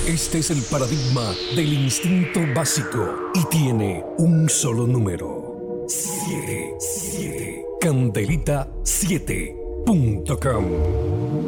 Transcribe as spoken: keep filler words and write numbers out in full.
Este es el paradigma del instinto básico y tiene un solo número. siete siete. Candelita siete punto com